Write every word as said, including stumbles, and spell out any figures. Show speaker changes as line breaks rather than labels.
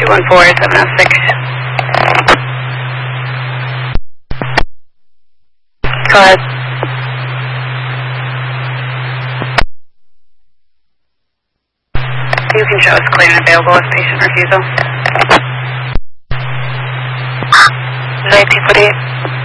two one four, seven oh six. Go ahead. You can show us clear and available as patient refusal. nineteen forty-eight.